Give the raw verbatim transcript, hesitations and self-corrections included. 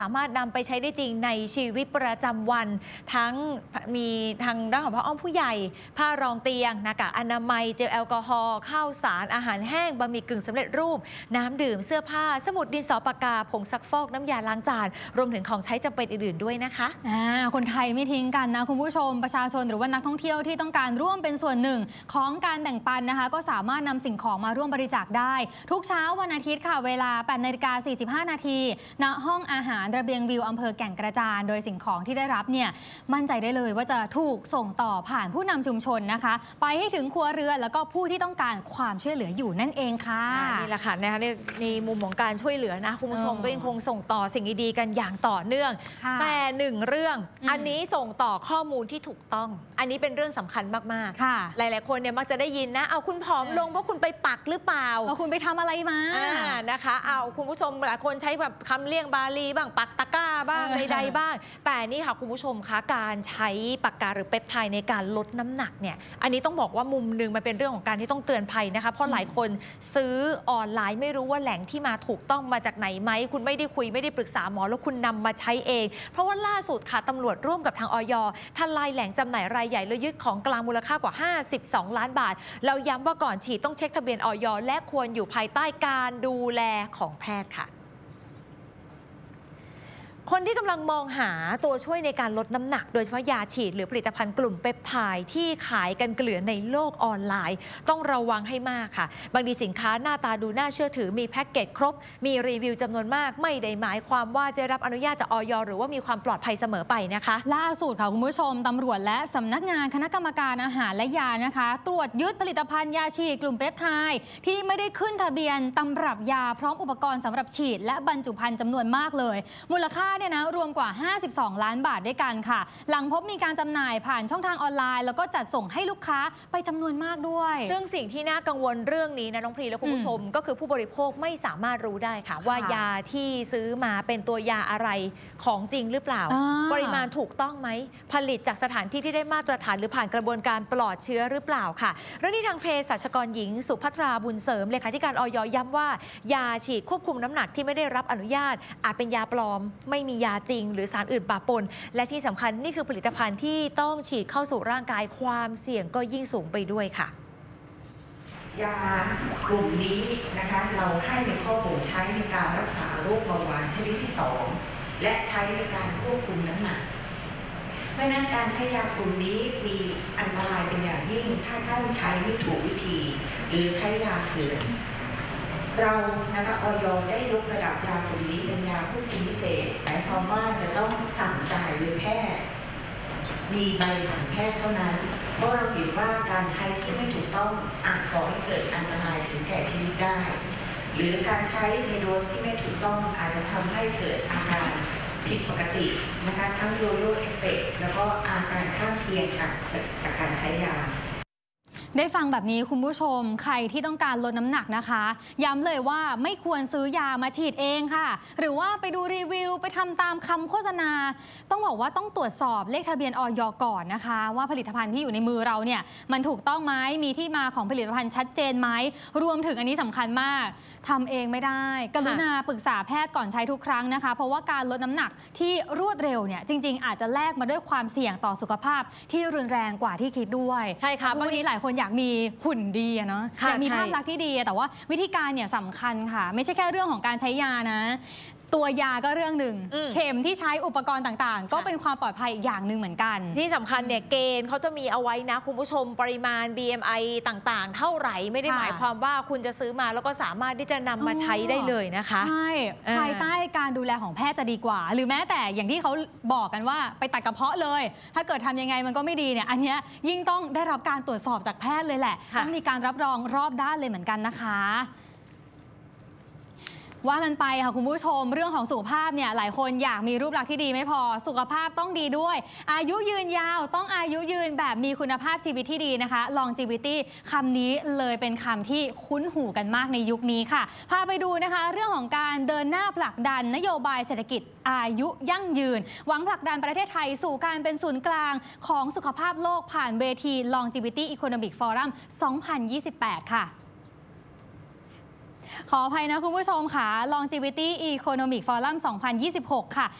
สามารถนำไปใช้ได้จริงในชีวิตประจำวันทั้งมีทางด้านของผ้าอ้อมผู้ใหญ่ผ้ารองเตียงหน้ากากอนามัยเจลแอลกอฮอล์ข้าวสารอาหารแห้งบะหมี่กึ่งสำเร็จรูปน้ำดื่มเสื้อผ้าสมุดดินสอปากกาผงซักฟอกน้ำยาล้างจานรวมถึงของใช้จำเป็นอื่นๆด้วยนะคะอ่าคนไทยไม่ทิ้งกันนะคุณผู้ชมประชาชนหรือว่านักท่องเที่ยวที่ต้องการร่วมเป็นส่วนหนึ่งของการแบ่งปันนะคะก็สามารถนำสิ่งของมาร่วมบริจาคได้ทุกเช้าวันอาทิตย์ค่ะเวลา แปดนาฬิกาสี่สิบห้านาทีณห้องอาหารระเบียงวิวอำเภอแก่งกระจานโดยสิ่งของที่ได้รับเนี่ยมั่นใจได้เลยว่าจะถูกส่งต่อผ่านผู้นำชุมชนนะคะไปให้ถึงครัวเรือนแล้วก็ผู้ที่ต้องการความช่วยเหลืออยู่นั่นเองค่ะนี่แหละค่ะนะคะในมุมของการช่วยเหลือนะคุณผู้ชมก็ยังคงส่งต่อสิ่งดีๆกันอย่างต่อเนื่องแต่หนึ่งเรื่องอันนี้ส่งต่อข้อมูลที่ถูกต้องอันนี้เป็นเรื่องสำคัญมากๆหลายๆคนเนี่ยมักจะได้ยินนะเอาคุณผอมลงเพราะคุณไปปักหรือเปล่าเอาคุณไปทำอะไรมานะคะเอาคุณผู้ชมหลายคนใช้แบบคำเลี่ยงบาลีบ้างปักตะกร้าบ้างใดๆบ้างแต่นี่ค่ะคุณผู้ชมคะการใช้ปากกาหรือเปปไทด์ในการลดน้ำหนักเนี่ยอันนี้ต้องบอกว่ามุมหนึ่งมันเป็นเรื่องของการที่ต้องเตือนภัยนะคะเพราะหลายคนซื้อออนไลน์ไม่รู้ว่าแหล่งที่มาถูกต้องมาจากไหนไหมคุณไม่ได้คุยไม่ได้ปรึกษาหมอแล้วคุณนำมาใช้เองเพราะว่าล่าสุดค่ะตำรวจร่วมกับทางอย.ทลายแหล่งจำหน่ายรายใหญ่และยึดของกลางมูลค่ากว่าห้าสิบสองล้านบาทเราย้ำว่าก่อนฉีดต้องเช็คทะเบียนอย.และควรอยู่ภายใต้การดูแลของแพทย์ค่ะคนที่กำลังมองหาตัวช่วยในการลดน้ำหนักโดยเฉพาะยาฉีดหรือผลิตภัณฑ์กลุ่มเปปไทด์ที่ขายกันเกลื่อนในโลกออนไลน์ต้องระวังให้มากค่ะบางทีสินค้าหน้าตาดูน่าเชื่อถือมีแพ็กเกจครบมีรีวิวจำนวนมากไม่ได้หมายความว่าจะรับอนุญาตจากอย.หรือว่ามีความปลอดภัยเสมอไปนะคะล่าสุดค่ะคุณผู้ชมตำรวจและสำนักงานคณะกรรมการอาหารและยานะคะตรวจยึดผลิตภัณฑ์ยาฉีดกลุ่มเปปไทด์ที่ไม่ได้ขึ้นทะเบียนตำรับยาพร้อมอุปกรณ์สำหรับฉีดและบรรจุภัณฑ์จำนวนมากเลยมูลค่าเนี่ยนะรวมกว่าห้าสิบสองล้านบาทด้วยกันค่ะหลังพบมีการจำหน่ายผ่านช่องทางออนไลน์แล้วก็จัดส่งให้ลูกค้าไปจำนวนมากด้วยซึ่งสิ่งที่น่ากังวลเรื่องนี้นะน้องพรีและคุณผู้ชมก็คือผู้บริโภคไม่สามารถรู้ได้ค่ะว่ายาที่ซื้อมาเป็นตัวยาอะไรของจริงหรือเปล่าปริมาณถูกต้องไหมผลิตจากสถานที่ที่ได้มาตรฐานหรือผ่านกระบวนการปลอดเชื้อหรือเปล่าค่ะเรื่องนี้ทางเภสัชกรหญิงสุภัทราบุญเสริมเลขาธิการอย.ย้ำว่ายาฉีดควบคุมน้ำหนักที่ไม่ได้รับอนุญาตอาจเป็นยาปลอมไม่มียาจริงหรือสารอื่นปะปนและที่สำคัญนี่คือผลิตภัณฑ์ที่ต้องฉีดเข้าสู่ร่างกายความเสี่ยงก็ยิ่งสูงไปด้วยค่ะยากลุ่มนี้นะคะเราให้ในข้อบ่งใช้ในการรักษาโรคเบาหวานชนิดที่สองและใช้ในการควบคุมน้ำหนักเพราะนั้นการใช้ยากลุ่มนี้มีอันตรายเป็นอย่างยิ่งถ้าท่านใช้ไม่ถูกวิธีหรือใช้ยาเถื่อนเรานะคะอย.ได้ยกระดับยากลุ่มนี้เป็นยาควบคุมพิเศษหมายความว่าจะต้องสั่งจ่ายโดยแพทย์มีใบสั่งแพทย์เท่านั้นเพราะเราเห็นว่าการใช้ที่ไม่ถูกต้องอาจก่อให้เกิดอันตรายถึงแก่ชีวิตได้หรือการใช้ในโดสที่ไม่ถูกต้องอาจจะทำให้เกิดอาการผิดปกตินะคะทั้งโยโย่เอฟเฟกต์แล้วก็อาการข้างเคียงจากการใช้ยาได้ฟังแบบนี้คุณผู้ชมใครที่ต้องการลดน้ำหนักนะคะย้ำเลยว่าไม่ควรซื้อยามาฉีดเองค่ะหรือว่าไปดูรีวิวไปทำตามคำโฆษณาต้องบอกว่าต้องตรวจสอบเลขทะเบียนอย.ก่อนนะคะว่าผลิตภัณฑ์ที่อยู่ในมือเราเนี่ยมันถูกต้องไหมมีที่มาของผลิตภัณฑ์ชัดเจนไหมรวมถึงอันนี้สำคัญมากทำเองไม่ได้กรุณาปรึกษาแพทย์ก่อนใช้ทุกครั้งนะคะเพราะว่าการลดน้ำหนักที่รวดเร็วเนี่ยจริงๆอาจจะแลกมาด้วยความเสี่ยงต่อสุขภาพที่รุนแรงกว่าที่คิดด้วยใช่ค่ะวันนี้หลายคนอยากมีหุ่นดีเนาะอยากมีภาพลักษณ์ที่ดีแต่ว่าวิธีการเนี่ยสำคัญค่ะไม่ใช่แค่เรื่องของการใช้ยานะตัวยาก็เรื่องหนึ่งเข็มที่ใช้อุปกรณ์ต่างๆก็เป็นความปลอดภัยอีกอย่างหนึ่งเหมือนกันที่สำคัญเนี่ยเกณฑ์เขาจะมีเอาไว้นะคุณผู้ชมปริมาณ บี เอ็ม ไอ ต่างๆเท่าไหร่ไม่ได้หมายความว่าคุณจะซื้อมาแล้วก็สามารถที่จะนำมาใช้ได้เลยนะคะใช่ภายใต้การดูแลของแพทย์จะดีกว่าหรือแม้แต่อย่างที่เขาบอกกันว่าไปตัดกระเพาะเลยถ้าเกิดทำยังไงมันก็ไม่ดีเนี่ยอันนี้ยิ่งต้องได้รับการตรวจสอบจากแพทย์เลยแหละต้องมีการรับรองรอบด้านเลยเหมือนกันนะคะว่ากันไปค่ะคุณผู้ชมเรื่องของสุขภาพเนี่ยหลายคนอยากมีรูปลักษณ์ที่ดีไม่พอสุขภาพต้องดีด้วยอายุยืนยาวต้องอายุยืนแบบมีคุณภาพชีวิตที่ดีนะคะ longevity คำนี้เลยเป็นคำที่คุ้นหูกันมากในยุคนี้ค่ะพาไปดูนะคะเรื่องของการเดินหน้าผลักดันนโยบายเศรษฐกิจอายุยั่งยืนหวังผลักดันประเทศไทยสู่การเป็นศูนย์กลางของสุขภาพโลกผ่านเวที longevity economic forum สองพันยี่สิบแปดค่ะขออภัยนะคุณผู้ชมค่ะ Longevity Economic Forum สองพันยี่สิบหก ค่ะ